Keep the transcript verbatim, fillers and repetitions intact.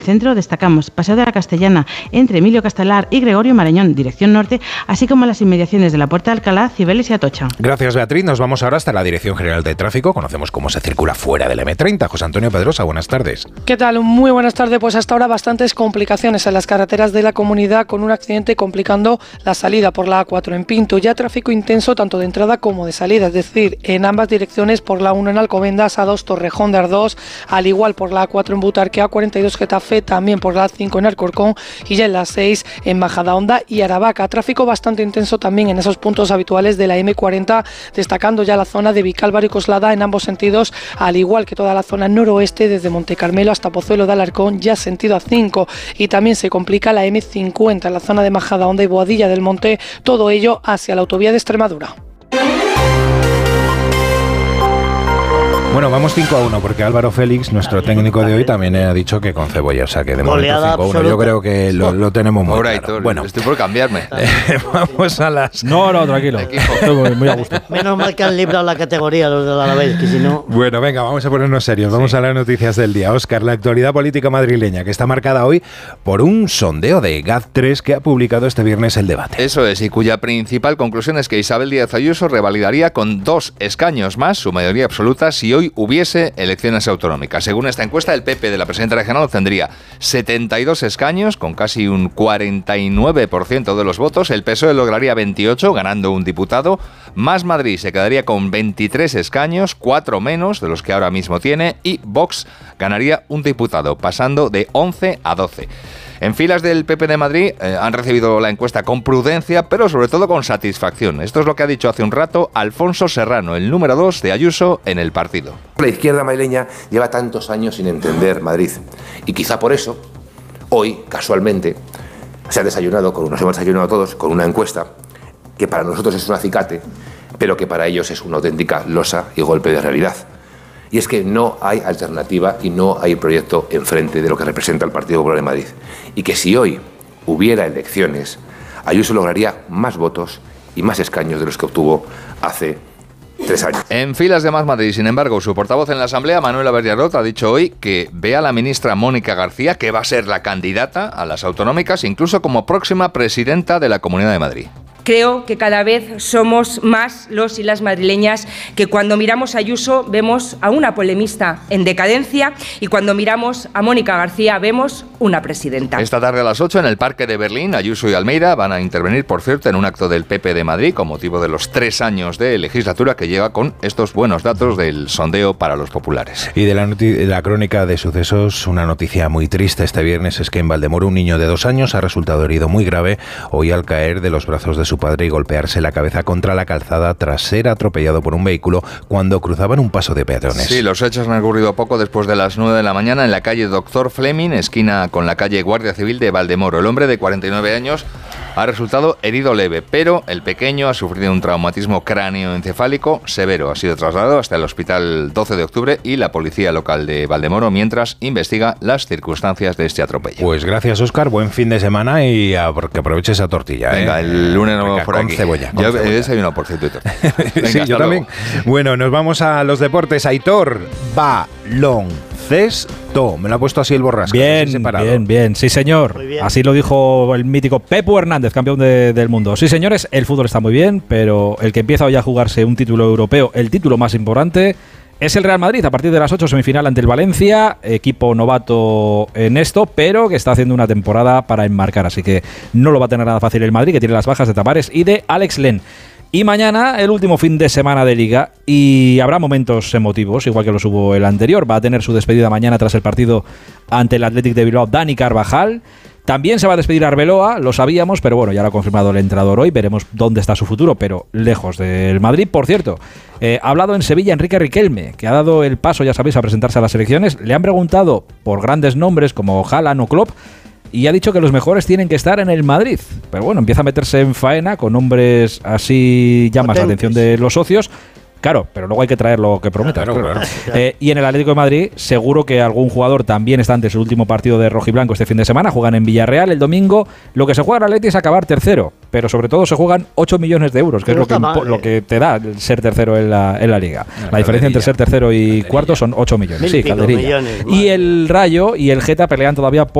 Centro destacamos Paseo de la Castellana entre Emilio Castelar y Gregorio Marañón, dirección norte, así como las inmediaciones de la Puerta de Alcalá, Cibeles y Atocha. Gracias, Beatriz. Nos vamos ahora hasta la Dirección General de Tráfico. Conocemos cómo se circula fuera del eme treinta. José Antonio Pedrosa, buenas tardes. ¿Qué tal? Muy buenas tardes. Pues hasta ahora bastantes complicaciones en las carreteras de la comunidad, con un accidente complicando la salida por la A cuatro en Pinto. Ya tráfico intenso tanto de entrada como de salida, es decir, en ambas direcciones, por la uno en Alcobendas, A dos Torrejón de Ardós, al igual por la A cuatro en Butarque, A cuarenta y dos Getafe, también por la A cinco en Alcorcón y ya en la seis en Majadahonda y Aravaca. Tráfico bastante intenso también en esos puntos habituales de la eme cuarenta, destacando ya la zona de Vicálvaro y Coslada en ambos sentidos, al igual que toda la zona noroeste desde Montecarmelo hasta Pozuelo de Alarcón, ya sentido A cinco, y también se complica la eme cincuenta en la zona de Majadahonda y Boadilla del Monte, todo ello hacia la autovía de Extremadura. Bueno, vamos cinco a uno porque Álvaro Félix, nuestro técnico de hoy, también ha dicho que con cebolla, o sea que de momento cinco a uno. Yo creo que lo, lo tenemos muy Ahora, claro. Hitor, bueno, estoy por cambiarme. Eh, vamos a las... No, no, tranquilo. Estoy muy, muy a gusto. Menos mal que han librado la categoría los de la vez, que si no... Bueno, venga, vamos a ponernos serios. Vamos sí. a las noticias del día. Óscar, la actualidad política madrileña, que está marcada hoy por un sondeo de G A T tres que ha publicado este viernes El Debate. Eso es, y cuya principal conclusión es que Isabel Díaz Ayuso revalidaría con dos escaños más su mayoría absoluta si hoy hubiese elecciones autonómicas. Según esta encuesta, el P P de la presidenta regional obtendría setenta y dos escaños, con casi un cuarenta y nueve por ciento de los votos. El P S O E lograría veintiocho, ganando un diputado. Más Madrid se quedaría con veintitrés escaños, cuatro menos de los que ahora mismo tiene. Y Vox ganaría un diputado, pasando de once a doce. En filas del P P de Madrid eh, han recibido la encuesta con prudencia, pero sobre todo con satisfacción. Esto es lo que ha dicho hace un rato Alfonso Serrano, el número dos de Ayuso en el partido. La izquierda madrileña lleva tantos años sin entender Madrid y quizá por eso hoy, casualmente, se ha desayunado, con, nos hemos desayunado todos con una encuesta que para nosotros es un acicate, pero que para ellos es una auténtica losa y golpe de realidad. Y es que no hay alternativa y no hay proyecto enfrente de lo que representa el Partido Popular de Madrid. Y que si hoy hubiera elecciones, Ayuso lograría más votos y más escaños de los que obtuvo hace tres años. En filas de Más Madrid, sin embargo, su portavoz en la Asamblea, Manuela Bellarrot, ha dicho hoy que ve a la ministra Mónica García, que va a ser la candidata a las autonómicas, incluso como próxima presidenta de la Comunidad de Madrid. Creo que cada vez somos más los y las madrileñas que cuando miramos a Ayuso vemos a una polemista en decadencia y cuando miramos a Mónica García vemos una presidenta. Esta tarde a las ocho en el Parque de Berlín, Ayuso y Almeida van a intervenir, por cierto, en un acto del P P de Madrid con motivo de los tres años de legislatura que lleva con estos buenos datos del sondeo para los populares. Y de la, noti- de la crónica de sucesos, una noticia muy triste este viernes es que en Valdemoro un niño de dos años ha resultado herido muy grave hoy al caer de los brazos de su padre y golpearse la cabeza contra la calzada tras ser atropellado por un vehículo cuando cruzaban un paso de peatones. Sí, los hechos han ocurrido poco después de las nueve de la mañana en la calle Doctor Fleming, esquina con la calle Guardia Civil de Valdemoro. El hombre de cuarenta y nueve años ha resultado herido leve, pero el pequeño ha sufrido un traumatismo cráneoencefálico severo. Ha sido trasladado hasta el hospital doce de octubre y la policía local de Valdemoro mientras investiga las circunstancias de este atropello. Pues gracias, Óscar, buen fin de semana y a, que aproveche esa tortilla. Venga, ¿eh? el lunes nos vemos por con aquí. Cebolla, con Yo cebolla. he desayunado, por cierto. Venga, sí, yo luego. también. Bueno, nos vamos a los deportes. Aitor, baloncesto. Me lo ha puesto así el borrasca. Bien, así separado. bien, bien. Sí, señor. bien. Así lo dijo el mítico Pepu Hernández, campeón de, del mundo. Sí, señores, el fútbol está muy bien, pero el que empieza hoy a jugarse un título europeo, el título más importante, es el Real Madrid. A partir de las ocho, semifinal ante el Valencia, equipo novato en esto, pero que está haciendo una temporada para enmarcar. Así que no lo va a tener nada fácil el Madrid, que tiene las bajas de Tavares y de Alex Len. Y mañana, el último fin de semana de Liga, y habrá momentos emotivos, igual que los hubo el anterior. Va a tener su despedida mañana tras el partido ante el Athletic de Bilbao, Dani Carvajal. También se va a despedir Arbeloa, lo sabíamos, pero bueno, ya lo ha confirmado el entrenador hoy. Veremos dónde está su futuro, pero lejos del Madrid. Por cierto, eh, ha hablado en Sevilla Enrique Riquelme, que ha dado el paso, ya sabéis, a presentarse a las selecciones. Le han preguntado por grandes nombres como Haaland o Klopp, y ha dicho que los mejores tienen que estar en el Madrid. Pero bueno, empieza a meterse en faena con nombres así, llamas la atención de los socios. Claro, pero luego hay que traer lo que prometa. Claro, claro. Eh, y en el Atlético de Madrid, seguro que algún jugador también está ante su último partido de rojiblanco este fin de semana. Juegan en Villarreal el domingo. Lo que se juega en el Atleti es acabar tercero, pero sobre todo se juegan ocho millones de euros, que No es lo que, está mal, lo eh. que te da el ser tercero en la, en la liga. No, la diferencia entre ser tercero y Calderilla. cuarto son ocho millones. Mil Sí, y pico Calderilla. millones, Y madre. el Rayo y el Geta pelean todavía por